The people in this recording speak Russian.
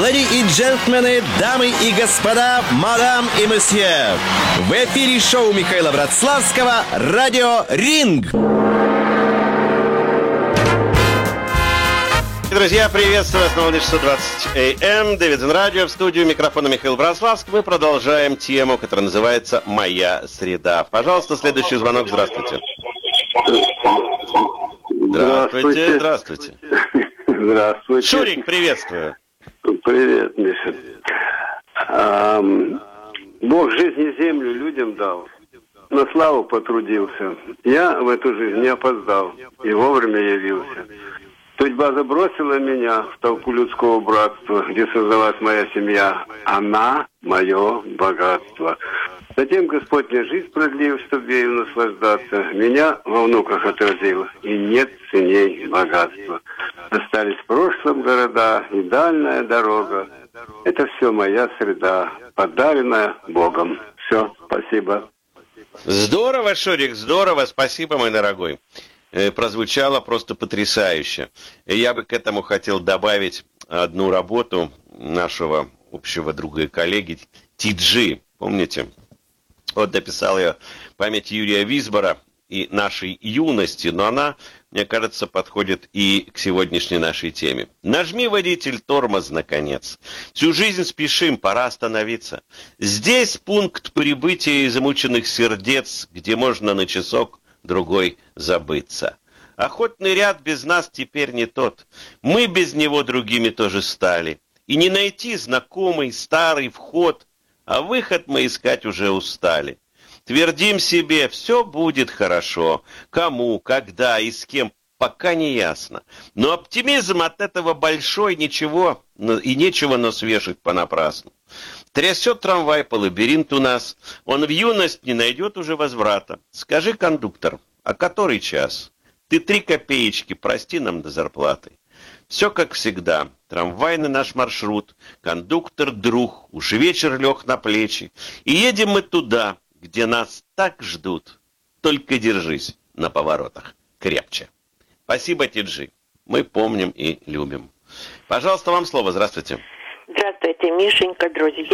Леди и джентльмены, дамы и господа, мадам и месье. В эфире шоу Михаила Братславского «Радио Ринг». Друзья, приветствую вас на волне 620 АМ. Дэвидсон Радио, в студию микрофона Михаил Братславский. Мы продолжаем тему, которая называется «Моя среда». Пожалуйста, следующий звонок. Здравствуйте. Здравствуйте. Здравствуйте. Здравствуйте. Шурик, приветствую. Привет, Миша. Бог жизнь и землю людям дал. На славу потрудился. Я в эту жизнь не опоздал и вовремя явился. Судьба забросила меня в толпу людского братства, где создалась моя семья. Она — мое богатство. Затем Господь мне жизнь продлил, чтобы ею наслаждаться. Меня во внуках отразил, и нет ценней богатства. Остались в прошлом города и дальняя дорога. Это все моя среда, подаренная Богом. Все, спасибо. Здорово, Шурик, здорово. Спасибо, мой дорогой. Прозвучало просто потрясающе. Я бы к этому хотел добавить одну работу нашего общего друга и коллеги Ти-Джи. Помните? Вот написал я память Юрия Висбора и нашей юности, но она, мне кажется, подходит и к сегодняшней нашей теме. Нажми, водитель, тормоз, наконец. Всю жизнь спешим, пора остановиться. Здесь пункт прибытия измученных сердец, где можно на часок другой забыться. Охотный ряд без нас теперь не тот. Мы без него другими тоже стали. И не найти знакомый старый вход, а выход мы искать уже устали. Твердим себе, все будет хорошо. Кому, когда и с кем, пока не ясно. Но оптимизм от этого большой, ничего и нечего нас вешать понапрасну. Трясет трамвай по лабиринту нас, он в юность не найдет уже возврата. Скажи, кондуктор, а который час? Ты 3 копеечки, прости нам до зарплаты. Все как всегда, трамвайный наш маршрут, кондуктор друг, уж вечер лег на плечи. И едем мы туда, где нас так ждут. Только держись на поворотах крепче. Спасибо, Ти-Джи. Мы помним и любим. Пожалуйста, вам слово. Здравствуйте. Здравствуйте, Мишенька, друзья.